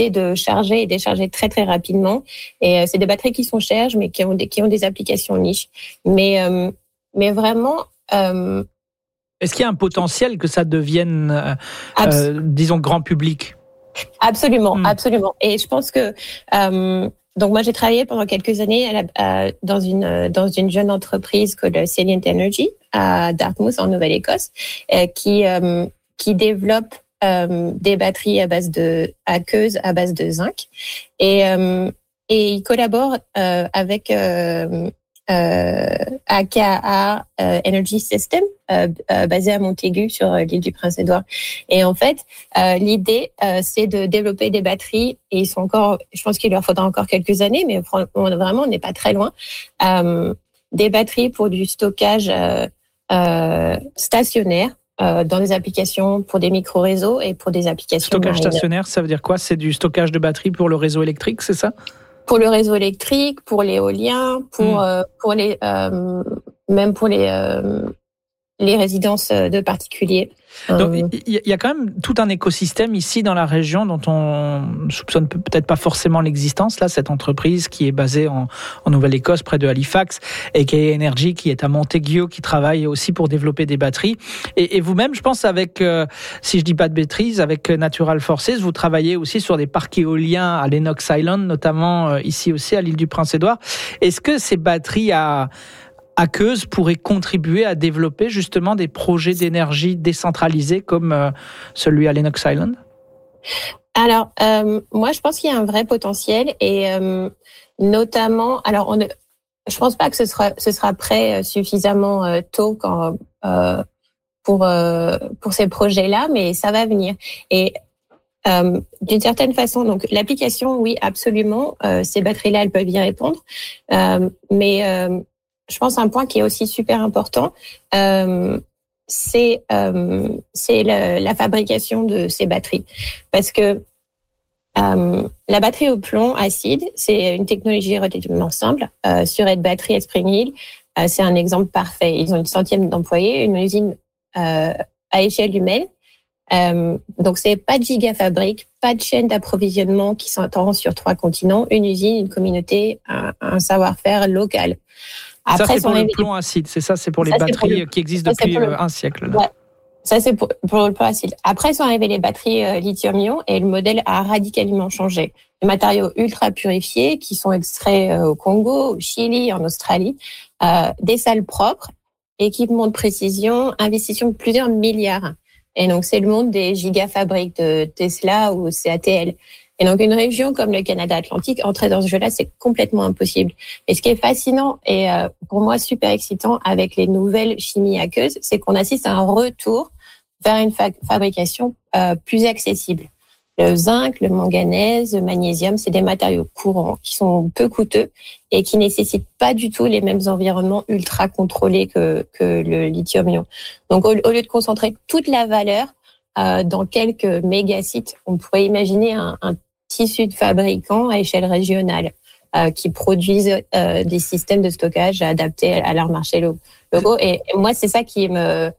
capacité de charger et décharger très très rapidement. Et c'est des batteries qui sont chères, mais qui ont des applications niches. Mais vraiment. Est-ce qu'il y a un potentiel que ça devienne, disons, grand public? Absolument. Et je pense que donc moi j'ai travaillé pendant quelques années dans une jeune entreprise called Salient Energy à Dartmouth en Nouvelle-Écosse, qui développe des batteries aqueuses à base de zinc, et ils collaborent avec AKA Energy System, basé à Montaigu sur l'île du Prince-Édouard. Et en fait, l'idée, c'est de développer des batteries, et je pense qu'il leur faudra encore quelques années, mais vraiment, on n'est pas très loin. Des batteries pour du stockage stationnaire, dans des applications pour des micro-réseaux et pour des applications... Stockage stationnaire, ça veut dire quoi? C'est du stockage de batteries pour le réseau électrique, c'est ça? Pour le réseau électrique, pour l'éolien, même pour les résidences de particuliers. Donc, il y a quand même tout un écosystème ici dans la région dont on soupçonne peut-être pas forcément l'existence. Là, cette entreprise qui est basée en Nouvelle-Écosse, près de Halifax, AKA Energy, qui est à Montaigu, qui travaille aussi pour développer des batteries. Et vous-même, je pense, avec, si je dis pas de bêtises, avec Natural Forces, vous travaillez aussi sur des parcs éoliens à Lennox Island, notamment ici aussi à l'île du Prince-Édouard. Est-ce que ces batteries aqueuses pourraient contribuer à développer justement des projets d'énergie décentralisés comme celui à Lennox Island? Alors, moi, je pense qu'il y a un vrai potentiel, et notamment, alors je pense pas que ce sera prêt suffisamment tôt pour ces projets-là, mais ça va venir. Et d'une certaine façon, donc l'application, oui, absolument, ces batteries-là, elles peuvent y répondre, mais je pense un point qui est aussi super important, c'est la fabrication de ces batteries. Parce que la batterie au plomb acide, c'est une technologie relativement simple. Surette Battery à Spring Hill, c'est un exemple parfait. Ils ont une centième d'employés, une usine à échelle humaine. Donc c'est pas de gigafabrique, pas de chaîne d'approvisionnement qui s'entend sur 3 continents, une usine, une communauté, un savoir-faire local. Après, ça, c'est pour le plomb acide, c'est ça, c'est pour les batteries qui existent depuis un siècle. Là. Ouais, ça, c'est pour le plomb acide. Après, sont arrivées les batteries lithium-ion, et le modèle a radicalement changé. Des matériaux ultra purifiés qui sont extraits au Congo, au Chili, en Australie, des salles propres, équipements de précision, investition de plusieurs milliards. Et donc, c'est le monde des gigafabriques de Tesla ou CATL. Et donc, une région comme le Canada Atlantique, entrer dans ce jeu-là, c'est complètement impossible. Et ce qui est fascinant et pour moi super excitant avec les nouvelles chimies aqueuses, c'est qu'on assiste à un retour vers une fabrication plus accessible. Le zinc, le manganèse, le magnésium, c'est des matériaux courants qui sont peu coûteux et qui nécessitent pas du tout les mêmes environnements ultra contrôlés que le lithium-ion. Donc, au lieu de concentrer toute la valeur dans quelques mégasites, on pourrait imaginer un tissu de fabricants à échelle régionale qui produisent des systèmes de stockage adaptés à leur marché locaux. Et moi, c'est ça qui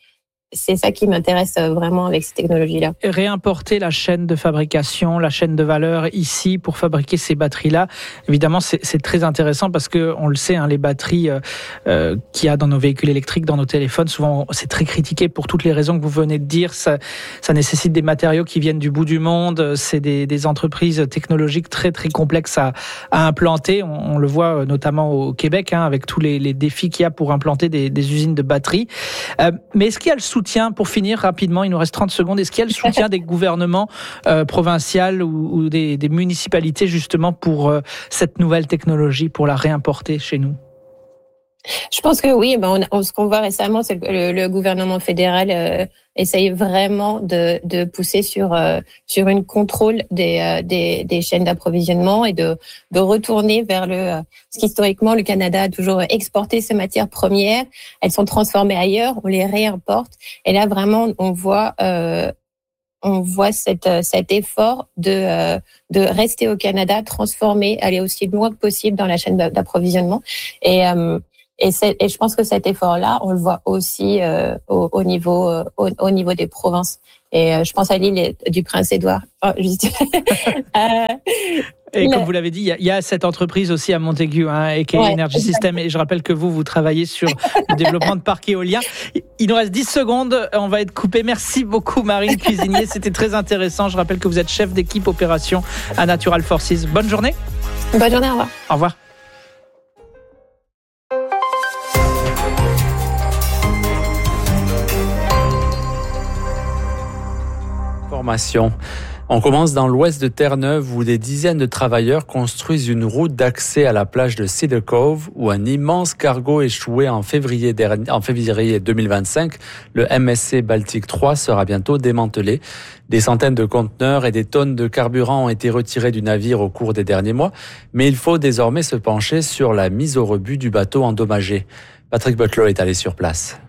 m'intéresse vraiment avec ces technologies-là. Réimporter la chaîne de fabrication, la chaîne de valeur ici pour fabriquer ces batteries-là, évidemment, c'est très intéressant parce que on le sait, hein, les batteries qu'il y a dans nos véhicules électriques, dans nos téléphones, souvent c'est très critiqué pour toutes les raisons que vous venez de dire. Ça nécessite des matériaux qui viennent du bout du monde. C'est des entreprises technologiques très très complexes à implanter. On le voit notamment au Québec, hein, avec tous les défis qu'il y a pour implanter des usines de batteries. Mais est-ce qu'il y a le soutien, pour finir rapidement, il nous reste 30 secondes, est-ce qu'il y a le soutien des gouvernements provinciaux ou des municipalités justement pour cette nouvelle technologie, pour la réimporter chez nous? Je pense que oui. Ce qu'on voit récemment, c'est que le gouvernement fédéral essaye vraiment de pousser sur une contrôle des chaînes d'approvisionnement et de retourner vers ce qu'historiquement le Canada a toujours exporté ses matières premières. Elles sont transformées ailleurs, on les réimporte. Et là vraiment, on voit cet effort de rester au Canada, transformer, aller aussi loin que possible dans la chaîne d'approvisionnement. Et je pense que cet effort-là, on le voit aussi au niveau des provinces. Et je pense à l'île du Prince-Édouard. Oh, juste. Et comme vous l'avez dit, il y a cette entreprise aussi à Montaigu, aka Energy System. Et je rappelle que vous travaillez sur le développement de parcs éoliens. Il nous reste 10 secondes. On va être coupé. Merci beaucoup, Marine Cuisinier. C'était très intéressant. Je rappelle que vous êtes chef d'équipe opération à Natural Forces. Bonne journée. Bonne journée, au revoir. Au revoir. Formation. On commence dans l'ouest de Terre-Neuve où des dizaines de travailleurs construisent une route d'accès à la plage de Cedar Cove où un immense cargo échoué en février 2025, le MSC Baltic 3, sera bientôt démantelé. Des centaines de conteneurs et des tonnes de carburant ont été retirés du navire au cours des derniers mois, mais il faut désormais se pencher sur la mise au rebut du bateau endommagé. Patrick Butler est allé sur place.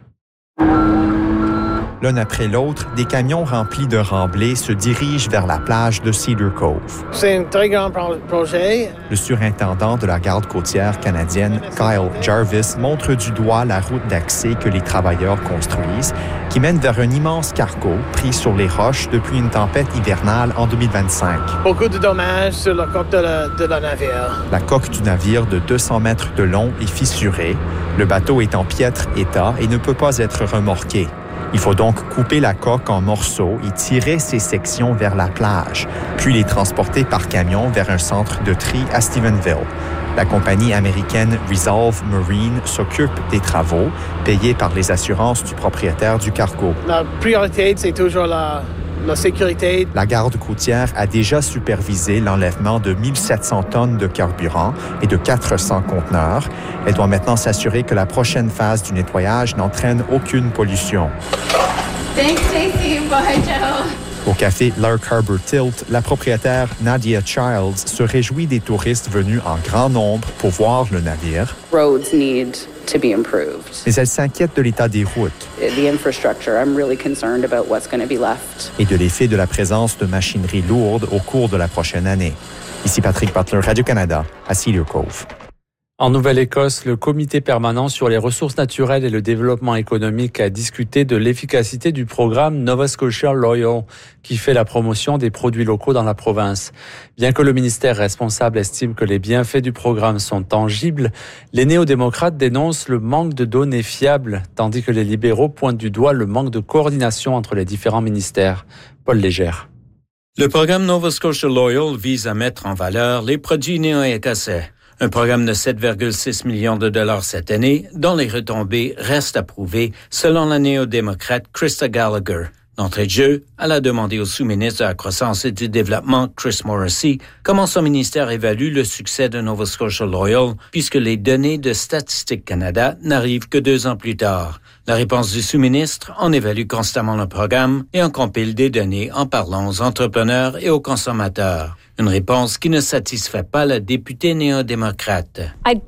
L'un après l'autre, des camions remplis de remblais se dirigent vers la plage de Cedar Cove. C'est un très grand projet. Le surintendant de la garde côtière canadienne, Kyle Jarvis, montre du doigt la route d'accès que les travailleurs construisent, qui mène vers un immense cargo pris sur les roches depuis une tempête hivernale en 2025. Beaucoup de dommages sur la coque de la navire. La coque du navire de 200 mètres de long est fissurée. Le bateau est en piètre état et ne peut pas être remorqué. Il faut donc couper la coque en morceaux et tirer ces sections vers la plage, puis les transporter par camion vers un centre de tri à Stephenville. La compagnie américaine Resolve Marine s'occupe des travaux, payés par les assurances du propriétaire du cargo. La priorité, c'est toujours la sécurité. La garde côtière a déjà supervisé l'enlèvement de 1700 tonnes de carburant et de 400 conteneurs. Elle doit maintenant s'assurer que la prochaine phase du nettoyage n'entraîne aucune pollution. Thanks, Stacey. Bye, Joe. Au café Lark Harbor Tilt, la propriétaire Nadia Childs se réjouit des touristes venus en grand nombre pour voir le navire. Roads need to be improved. Mais elle s'inquiète de l'état des routes. The infrastructure, I'm really concerned about what's going to be left. Et de l'effet de la présence de machinerie lourde au cours de la prochaine année. Ici Patrick Butler, Radio-Canada, à Cedar Cove. En Nouvelle-Écosse, le comité permanent sur les ressources naturelles et le développement économique a discuté de l'efficacité du programme Nova Scotia Loyal, qui fait la promotion des produits locaux dans la province. Bien que le ministère responsable estime que les bienfaits du programme sont tangibles, les néo-démocrates dénoncent le manque de données fiables, tandis que les libéraux pointent du doigt le manque de coordination entre les différents ministères. Paul Légère. Le programme Nova Scotia Loyal vise à mettre en valeur les produits néo-écossais. Un programme de 7,6 millions de dollars cette année, dont les retombées restent à prouver, selon la néo-démocrate Krista Gallagher. D'entrée de jeu, elle a demandé au sous-ministre de la Croissance et du Développement, Chris Morrissey, comment son ministère évalue le succès de Nova Scotia Loyal, puisque les données de Statistique Canada n'arrivent que 2 ans plus tard. La réponse du sous-ministre en évalue constamment le programme et en compile des données en parlant aux entrepreneurs et aux consommateurs. Une réponse qui ne satisfait pas la députée néo-démocrate.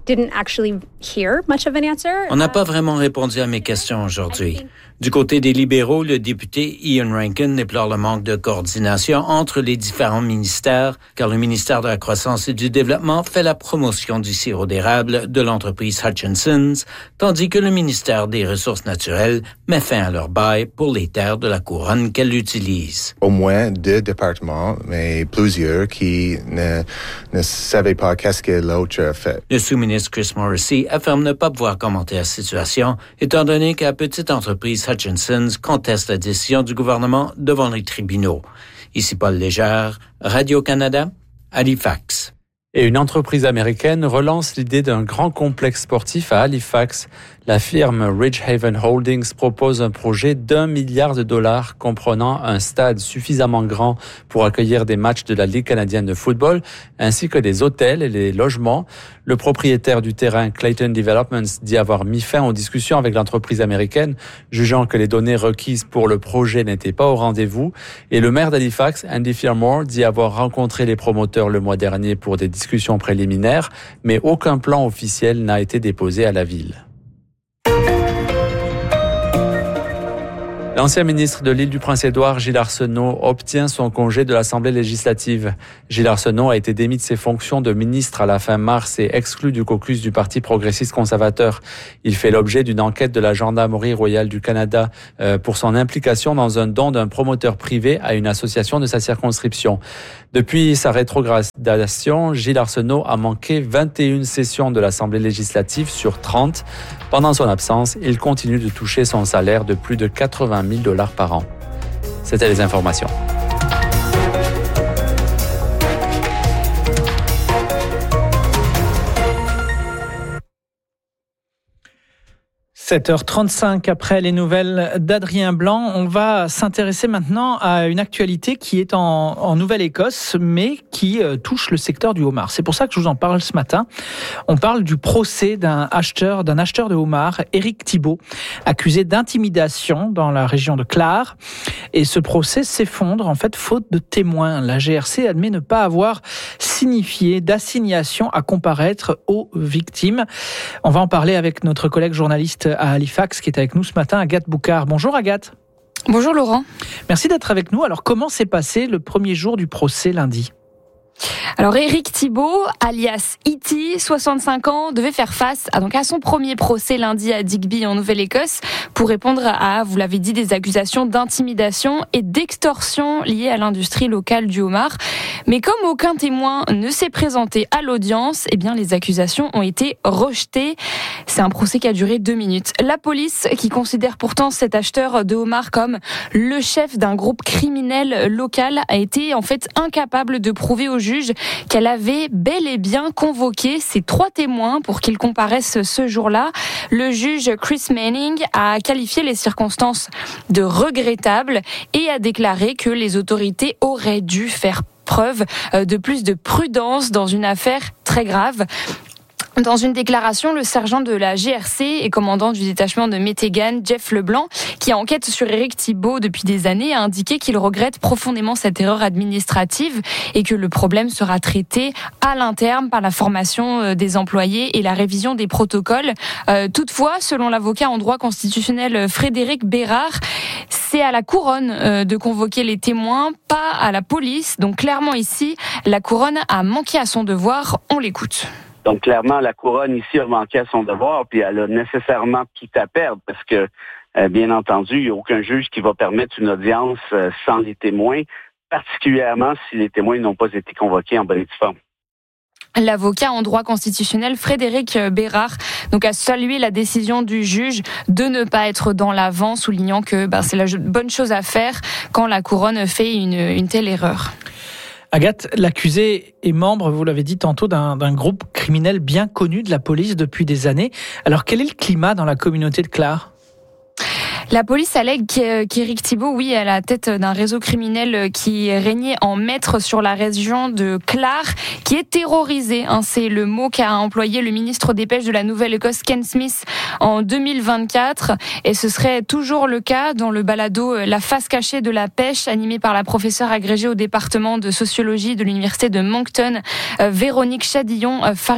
On n'a pas vraiment répondu à mes questions aujourd'hui. Du côté des libéraux, le député Ian Rankin déplore le manque de coordination entre les différents ministères, car le ministère de la Croissance et du Développement fait la promotion du sirop d'érable de l'entreprise Hutchinson's, tandis que le ministère des Ressources naturelles met fin à leur bail pour les terres de la couronne qu'elle utilise. Au moins 2 départements, mais plusieurs qui ne savaient pas qu'est-ce que l'autre a fait. Le sous-ministre Chris Morrissey affirme ne pas pouvoir commenter la situation, étant donné que la petite entreprise Hutchinson's conteste la décision du gouvernement devant les tribunaux. Ici Paul Légère, Radio-Canada, Halifax. Et une entreprise américaine relance l'idée d'un grand complexe sportif à Halifax. La firme Ridgehaven Holdings propose un projet d'$1 milliard comprenant un stade suffisamment grand pour accueillir des matchs de la Ligue canadienne de football, ainsi que des hôtels et des logements. Le propriétaire du terrain, Clayton Developments, dit avoir mis fin aux discussions avec l'entreprise américaine, jugeant que les données requises pour le projet n'étaient pas au rendez-vous. Et le maire d'Halifax, Andy Fearmore, dit avoir rencontré les promoteurs le mois dernier pour des discussions préliminaires, mais aucun plan officiel n'a été déposé à la ville. L'ancien ministre de l'île du Prince-Édouard, Gilles Arsenault, obtient son congé de l'Assemblée législative. Gilles Arsenault a été démis de ses fonctions de ministre à la fin mars et exclu du caucus du Parti progressiste conservateur. Il fait l'objet d'une enquête de la Gendarmerie royale du Canada pour son implication dans un don d'un promoteur privé à une association de sa circonscription. Depuis sa rétrogradation, Gilles Arsenault a manqué 21 sessions de l'Assemblée législative sur 30. Pendant son absence, il continue de toucher son salaire de plus de 80 000 $ par an. C'était les informations. « 7h35 après les nouvelles d'Adrien Blanc. On va s'intéresser maintenant à une actualité qui est en Nouvelle-Écosse, mais qui touche le secteur du homard. C'est pour ça que je vous en parle ce matin. On parle du procès d'un acheteur de homards, Éric Thibault, accusé d'intimidation dans la région de Clare. Et ce procès s'effondre, en fait, faute de témoins. La GRC admet ne pas avoir signifié d'assignation à comparaître aux victimes. On va en parler avec notre collègue journaliste à Halifax qui est avec nous ce matin, Agathe Boucard. Bonjour Agathe. Bonjour Laurent. Merci d'être avec nous. Alors comment s'est passé le premier jour du procès lundi ? Alors Éric Thibault, alias E.T., 65 ans, devait faire face à son premier procès lundi à Digby en Nouvelle-Écosse pour répondre à, vous l'avez dit, des accusations d'intimidation et d'extorsion liées à l'industrie locale du homard. Mais comme aucun témoin ne s'est présenté à l'audience, les accusations ont été rejetées. C'est un procès qui a duré 2 minutes. La police, qui considère pourtant cet acheteur de homard comme le chef d'un groupe criminel local, a été en fait incapable de prouver au juge qu'elle avait bel et bien convoqué ces 3 témoins pour qu'ils comparaissent ce jour-là. Le juge Chris Manning a qualifié les circonstances de regrettables et a déclaré que les autorités auraient dû faire preuve de plus de prudence dans une affaire très grave. Dans une déclaration, le sergent de la GRC et commandant du détachement de Métégan, Jeff Leblanc, qui enquête sur Éric Thibault depuis des années, a indiqué qu'il regrette profondément cette erreur administrative et que le problème sera traité à l'interne par la formation des employés et la révision des protocoles. Toutefois, selon l'avocat en droit constitutionnel Frédéric Bérard, c'est à la couronne de convoquer les témoins, pas à la police. Donc clairement ici, la couronne a manqué à son devoir. On l'écoute. Donc, clairement, la couronne ici a manqué à son devoir, puis elle a nécessairement tout à perdre, parce que, bien entendu, il n'y a aucun juge qui va permettre une audience sans les témoins, particulièrement si les témoins n'ont pas été convoqués en bonne et due forme. L'avocat en droit constitutionnel Frédéric Bérard a salué la décision du juge de ne pas être dans l'avant, soulignant que c'est la bonne chose à faire quand la couronne fait une telle erreur. Agathe, l'accusé est membre, vous l'avez dit tantôt, d'un groupe criminel bien connu de la police depuis des années. Alors quel est le climat dans la communauté de Clare ? La police allègue qu'Éric Thibault, est à la tête d'un réseau criminel qui régnait en maître sur la région de Clare, qui est terrorisé. C'est le mot qu'a employé le ministre des Pêches de la Nouvelle-Écosse, Ken Smith, en 2024. Et ce serait toujours le cas dans le balado La face cachée de la pêche, animé par la professeure agrégée au département de sociologie de l'université de Moncton, Véronique Chadillon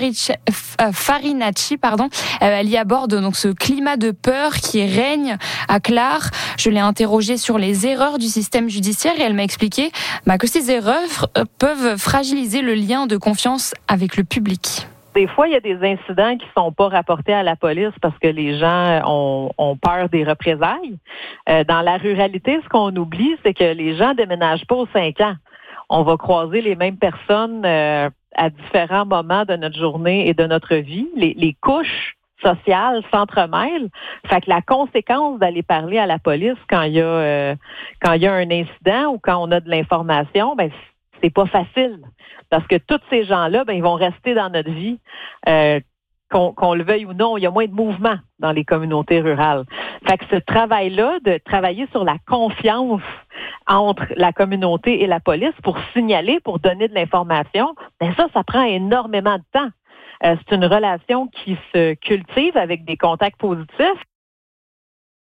Farinacci. Elle y aborde donc ce climat de peur qui règne à Clare. Je l'ai interrogée sur les erreurs du système judiciaire et elle m'a expliqué que ces erreurs peuvent fragiliser le lien de confiance avec le public. Des fois, il y a des incidents qui sont pas rapportés à la police parce que les gens ont peur des représailles. Dans la ruralité, ce qu'on oublie, c'est que les gens déménagent pas aux 5 ans. On va croiser les mêmes personnes à différents moments de notre journée et de notre vie. Les couches sociales s'entremêlent. Fait que la conséquence d'aller parler à la police quand il y a un incident ou quand on a de l'information, c'est pas facile. Parce que tous ces gens-là, ils vont rester dans notre vie. Qu'on le veuille ou non, il y a moins de mouvement dans les communautés rurales. Fait que ce travail-là, de travailler sur la confiance entre la communauté et la police pour signaler, pour donner de l'information, ça prend énormément de temps. C'est une relation qui se cultive avec des contacts positifs.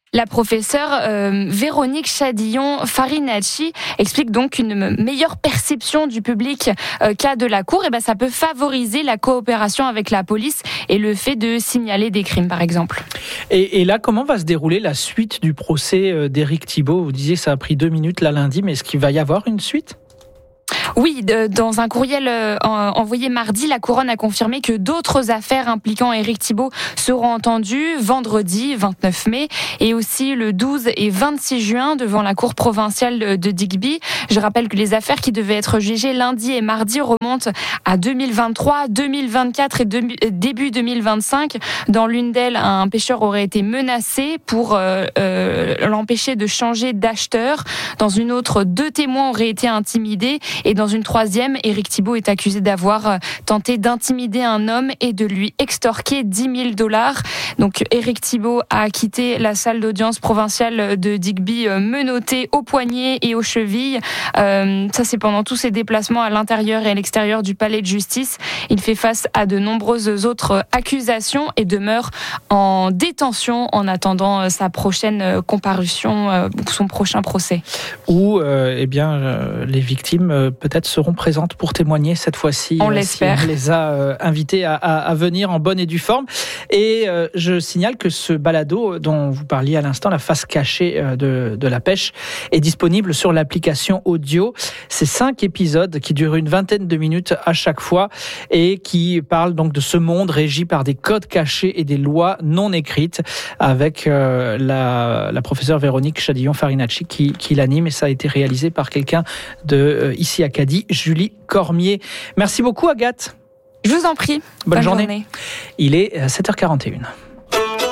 La professeure Véronique Chadillon-Farinacci explique donc une meilleure perception du public qu'a de la cour. Et ça peut favoriser la coopération avec la police et le fait de signaler des crimes, par exemple. Et là, comment va se dérouler la suite du procès d'Éric Thibault ? Vous disiez que ça a pris 2 minutes là lundi, mais est-ce qu'il va y avoir une suite ? Oui, dans un courriel envoyé mardi, la Couronne a confirmé que d'autres affaires impliquant Éric Thibault seront entendues vendredi 29 mai et aussi le 12 et 26 juin devant la Cour provinciale de Digby. Je rappelle que les affaires qui devaient être jugées lundi et mardi remontent à 2023, 2024 et début 2025. Dans l'une d'elles, un pêcheur aurait été menacé pour l'empêcher de changer d'acheteur. Dans une autre, 2 témoins auraient été intimidés. Et dans une troisième, Éric Thibault est accusé d'avoir tenté d'intimider un homme et de lui extorquer $10,000. Donc Éric Thibault a quitté la salle d'audience provinciale de Digby menotté aux poignets et aux chevilles. Ça, c'est pendant tous ses déplacements à l'intérieur et à l'extérieur du palais de justice. Il fait face à de nombreuses autres accusations et demeure en détention en attendant sa prochaine comparution, son prochain procès. Où les victimes peut-être seront présentes pour témoigner cette fois-ci. On l'espère. On les a invités à venir en bonne et due forme. Et je signale que ce balado dont vous parliez à l'instant, la face cachée de la pêche, est disponible sur l'application audio. C'est 5 épisodes qui durent une vingtaine de minutes à chaque fois et qui parlent donc de ce monde régi par des codes cachés et des lois non écrites avec la professeure Véronique Chadillon-Farinacci qui l'anime, et ça a été réalisé par quelqu'un de ici à Cadix, Julie Cormier. Merci beaucoup Agathe. Je vous en prie. Bonne journée. Il est 7h41.